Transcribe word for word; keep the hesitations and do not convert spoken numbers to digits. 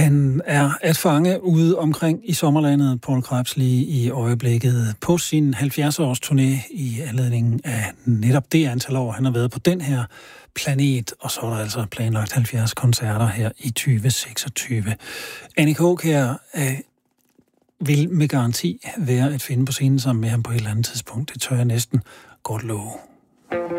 Han er at fange ude omkring i sommerlandet, Poul Krebs, lige i øjeblikket på sin halvfjerds-års turné i anledning af netop det antal år, han har været på den her planet, og så er der altså planlagt halvfjerds koncerter her i tyve seksogtyve. Annika Aakjær øh, vil med garanti være at finde på scenen sammen med ham på et eller andet tidspunkt. Det tør jeg næsten godt love.